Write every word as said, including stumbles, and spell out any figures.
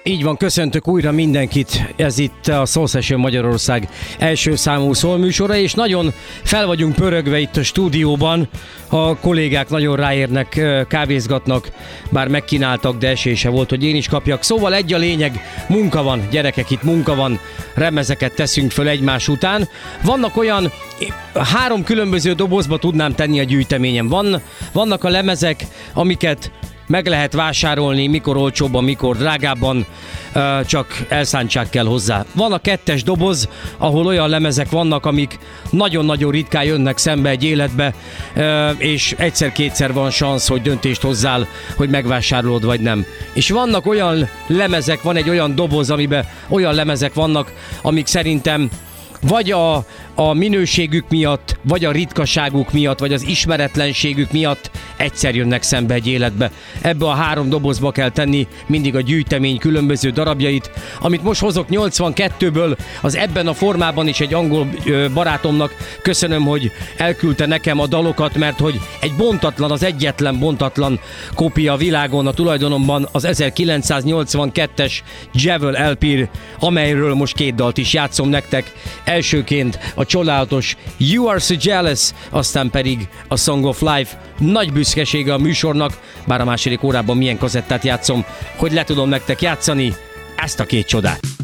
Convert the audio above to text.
Így van, köszöntök újra mindenkit, ez itt a Soul Session Magyarország első számú soul műsora, és nagyon fel vagyunk pörögve itt a stúdióban, a kollégák nagyon ráérnek, kávézgatnak, bár megkínáltak, de esése volt, hogy én is kapjak. Szóval egy a lényeg, munka van, gyerekek, itt munka van, remezeket teszünk föl egymás után. Vannak olyan, három különböző dobozba tudnám tenni a gyűjteményem. Van, vannak a lemezek, amiket meg lehet vásárolni, mikor olcsóbban, mikor drágábban, csak elszántság kell hozzá. Van a kettes doboz, ahol olyan lemezek vannak, amik nagyon-nagyon ritkán jönnek szembe egy életbe, és egyszer-kétszer van szansz, hogy döntést hozzál, hogy megvásárolod vagy nem. És vannak olyan lemezek, van egy olyan doboz, amiben olyan lemezek vannak, amik szerintem vagy a, a minőségük miatt, vagy a ritkaságuk miatt, vagy az ismeretlenségük miatt egyszer jönnek szembe egy életbe. Ebbe a három dobozba kell tenni mindig a gyűjtemény különböző darabjait. Amit most hozok nyolcvankettőből, az ebben a formában is egy angol barátomnak köszönöm, hogy elküldte nekem a dalokat, mert hogy egy bontatlan, az egyetlen bontatlan kopia a világon, a tulajdonomban az ezerkilencszáznyolcvankettes Jewel el pé, amelyről most két dalt is játszom nektek. Elsőként a csodálatos You Are So Jealous, aztán pedig a Song of Life. Nagy büszkesége a műsornak, bár a második órában milyen kazettát játszom, hogy le tudom nektek játszani ezt a két csodát.